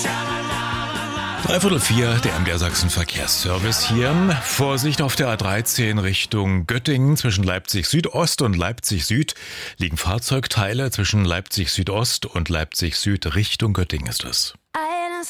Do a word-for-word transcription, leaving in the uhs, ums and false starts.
Dreiviertel vier, der M D R Sachsen Verkehrsservice hier. Vorsicht auf der A dreizehn Richtung Göttingen. Zwischen Leipzig Südost und Leipzig Süd liegen Fahrzeugteile. Zwischen Leipzig Südost und Leipzig Süd Richtung Göttingen ist es.